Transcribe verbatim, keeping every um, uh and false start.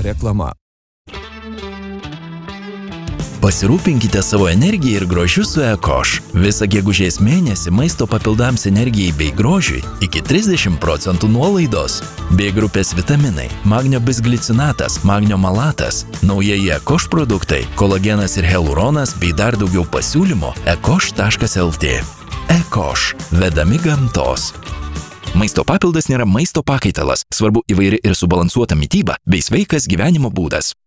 reklama. Pasirūpinkite savo energiją ir grožiu su Ekoš. Visą gegužės mėnesį maisto papildams energijai bei grožiui iki trisdešimt procentų nuolaidos. B grupės vitaminai, magnio bisglicinatas, magnio malatas, naujieji Ekoš produktai, kolagenas ir hialuronas bei dar daugiau pasiūlymo ekoš taškas lt. Ekoš. Vedami gamtos. Maisto papildas nėra maisto pakaitalas. Svarbu įvairi ir subalansuota mityba bei sveikas gyvenimo būdas.